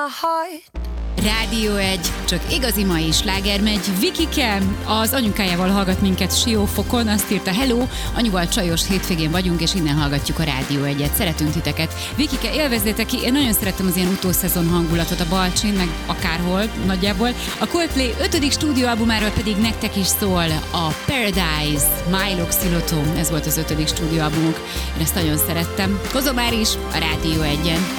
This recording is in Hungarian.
Rádió 1, csak igazi mai sláger megy. Vikike az anyukájával hallgat minket Siófokon, azt írta: hello, anyuval csajos hétvégén vagyunk, és innen hallgatjuk a Rádió 1-et. Szeretünk titeket. Vikike, élvezzétek ki, én nagyon szerettem az ilyen utószezon hangulatot a Balcsin, meg akárhol nagyjából. A Coldplay 5. stúdióalbumáról pedig nektek is szól a Paradise, Milo Xyloto, ez volt az 5. stúdióalbumuk. Én ezt nagyon szerettem. Kozobár is a Rádió 1-en.